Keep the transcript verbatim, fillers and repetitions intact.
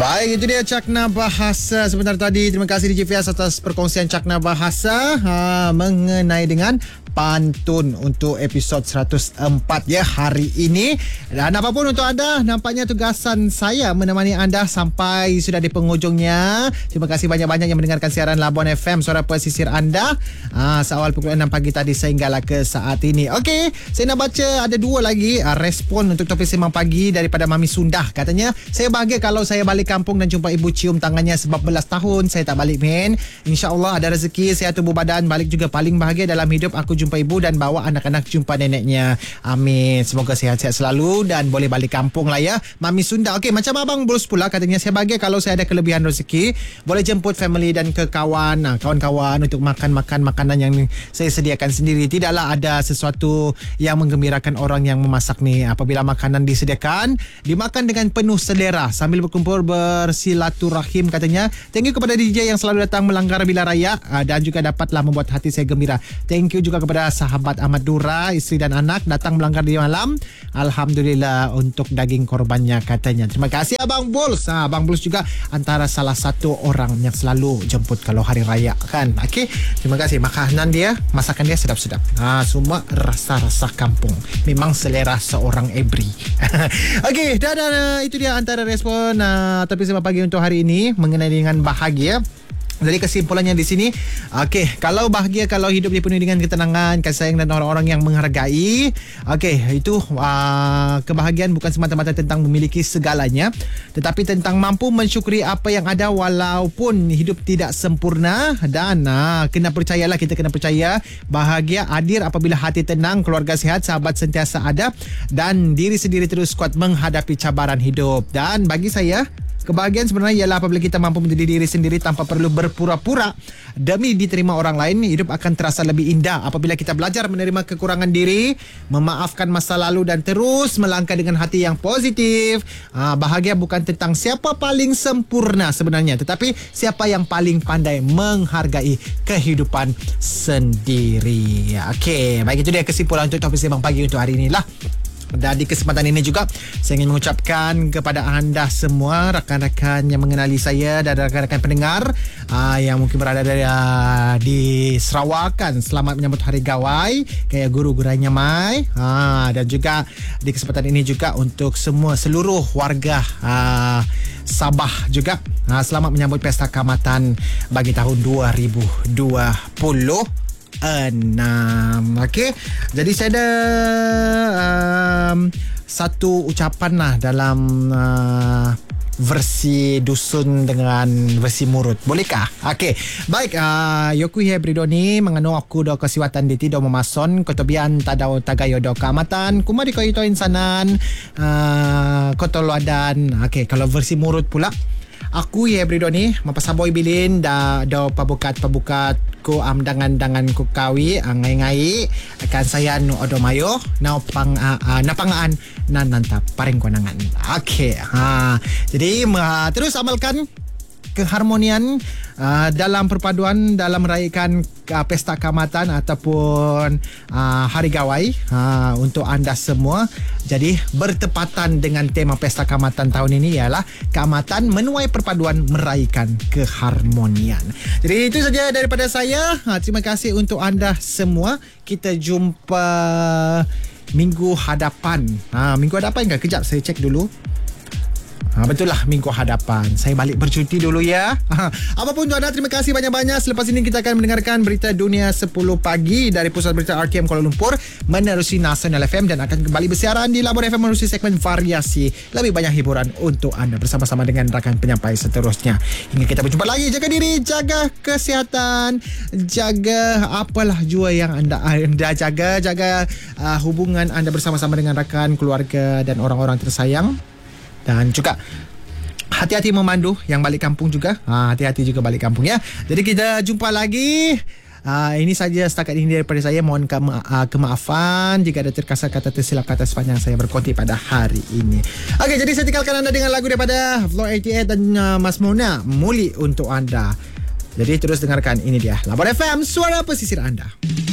Baik, itu dia Cakna Bahasa sebentar tadi. Terima kasih D J Fias atas perkongsian Cakna Bahasa ha, mengenai dengan pantun untuk episod seratus empat ya hari ini. Dan apapun untuk anda, nampaknya tugasan saya menemani anda sampai sudah di penghujungnya. Terima kasih banyak-banyak yang mendengarkan siaran Labuan F M, suara pesisir anda ha, seawal pukul enam pagi tadi sehinggalah ke saat ini. Okey, saya nak baca ada dua lagi ha, respon untuk topik Sembang Pagi daripada Mami Sundah. Katanya, saya bahagia kalau saya balik kampung dan jumpa ibu cium tangannya sebab belas tahun saya tak balik men. InsyaAllah ada rezeki, sihat tubuh badan, balik juga paling bahagia dalam hidup. Aku jumpa ibu dan bawa anak-anak jumpa neneknya. Amin. Semoga sihat-sihat selalu dan boleh balik kampung lah ya. Mami Sunda. Okey, macam Abang Bulus pula katanya, saya bahagia kalau saya ada kelebihan rezeki, boleh jemput family dan ke kawan, nah, kawan-kawan untuk makan-makan makanan yang saya sediakan sendiri. Tidaklah ada sesuatu yang menggembirakan orang yang memasak ni apabila makanan disediakan, dimakan dengan penuh selera sambil berkumpul bersilaturahim katanya. Thank you kepada D J yang selalu datang melanggar bila raya dan juga dapatlah membuat hati saya gembira. Thank you juga kepada sahabat Ahmad Dura, isteri dan anak datang melanggar di malam. Alhamdulillah untuk daging korbannya katanya. Terima kasih Abang Bulls. Ha, Abang Bulls juga antara salah satu orang yang selalu jemput kalau hari raya kan. Okey, terima kasih. Makanan dia, masakan dia sedap-sedap. Ha, semua rasa-rasa kampung. Memang selera seorang Ebri. Okey, dah, dah, dah. Itu dia antara respon uh, tapi Sembang Pagi untuk hari ini mengenai dengan bahagia. Jadi kesimpulannya di sini, okey, kalau bahagia, kalau hidup dipenuhi dengan ketenangan, kasih sayang dan orang-orang yang menghargai, okey, itu uh, kebahagiaan bukan semata-mata tentang memiliki segalanya, tetapi tentang mampu mensyukuri apa yang ada walaupun hidup tidak sempurna. Dan uh, kena percayalah, kita kena percaya bahagia hadir apabila hati tenang, keluarga sihat, sahabat sentiasa ada dan diri sendiri terus kuat menghadapi cabaran hidup. Dan bagi saya, kebahagiaan sebenarnya ialah apabila kita mampu menjadi diri sendiri tanpa perlu berpura-pura demi diterima orang lain. Hidup akan terasa lebih indah apabila kita belajar menerima kekurangan diri, memaafkan masa lalu dan terus melangkah dengan hati yang positif. Ah, bahagia bukan tentang siapa paling sempurna sebenarnya, tetapi siapa yang paling pandai menghargai kehidupan sendiri. Okey, baik, itu dia kesimpulan untuk topik Sembang Pagi untuk hari inilah. Dan di kesempatan ini juga saya ingin mengucapkan kepada anda semua, rakan-rakan yang mengenali saya dan rakan-rakan pendengar uh, yang mungkin berada di, uh, di Sarawak kan, selamat menyambut Hari Gawai kayak guru-guranya Mai. Uh, dan juga di kesempatan ini juga untuk semua seluruh warga uh, Sabah juga uh, selamat menyambut Pesta Kaamatan bagi tahun dua ribu dua puluh enam. Okey, jadi saya ada um, satu ucapan lah dalam uh, versi dusun dengan versi murut. Bolehkah? Okey, baik. Uh, Yoku Hebridoni menganu aku do kesiwatan di tido memason kotobian tadau tagayo do kaamatan kumari ko ito insanan uh, kotoloadan. Okey, kalau versi murut pula, aku Hebridoni mapasaboy bilin da do pabukat-pabukat ko am dangan-dangan ko kawi angai-ngai akan saya nu odomayo na pang uh, uh, napangaan na nanta paring konangan. Okey, ha. Jadi uh, terus amalkan keharmonian uh, dalam perpaduan dalam merayakan uh, Pesta Kaamatan ataupun uh, Hari Gawai uh, untuk anda semua. Jadi bertepatan dengan tema Pesta Kaamatan tahun ini ialah Kaamatan menuai perpaduan merayakan keharmonian. Jadi itu saja daripada saya. Uh, terima kasih untuk anda semua. Kita jumpa minggu hadapan. Uh, minggu hadapan ke? Kejap saya cek dulu. Ha, betul lah, minggu hadapan saya balik bercuti dulu ya. Ha, apapun tu anda, terima kasih banyak-banyak. Selepas ini kita akan mendengarkan berita dunia sepuluh pagi dari Pusat Berita R T M Kuala Lumpur menerusi Nasional F M dan akan kembali bersiaran di Labuan F M menerusi segmen variasi. Lebih banyak hiburan untuk anda bersama-sama dengan rakan penyampai seterusnya. Hingga kita berjumpa lagi, jaga diri, jaga kesihatan, jaga apalah jua yang anda anda jaga, jaga uh, hubungan anda bersama-sama dengan rakan, keluarga dan orang-orang tersayang. Dan juga hati-hati memandu yang balik kampung juga. Ha, hati-hati juga balik kampung ya. Jadi kita jumpa lagi. Ha, ini saja setakat ini daripada saya. Mohon kema- uh, kemaafan jika ada terkasar kata tersilap kata sepanjang saya berkongsi pada hari ini. Okey, jadi saya tinggalkan anda dengan lagu daripada Floor lapan puluh lapan dan uh, Mas Mona, Muli untuk anda. Jadi terus dengarkan, ini dia Labuan F M, suara pesisir anda.